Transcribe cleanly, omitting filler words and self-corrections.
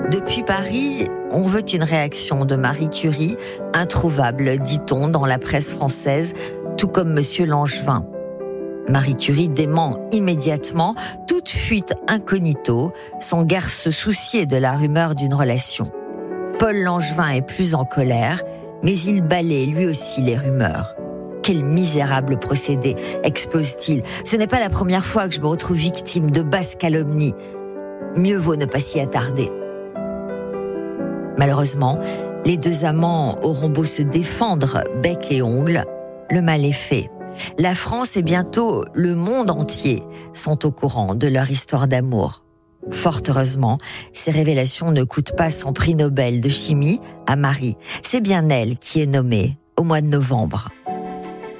Depuis Paris, on veut une réaction de Marie Curie, introuvable, dit-on, dans la presse française, tout comme Monsieur Langevin. Marie Curie dément immédiatement toute fuite incognito, sans guère se soucier de la rumeur d'une relation. Paul Langevin est plus en colère, mais il balaie lui aussi les rumeurs. Quel misérable procédé, explose-t-il. Ce n'est pas la première fois que je me retrouve victime de basses calomnies. Mieux vaut ne pas s'y attarder. Malheureusement, les deux amants auront beau se défendre bec et ongles, le mal est fait. La France et bientôt le monde entier sont au courant de leur histoire d'amour. Fort heureusement, ces révélations ne coûtent pas son prix Nobel de chimie à Marie. C'est bien elle qui est nommée au mois de novembre.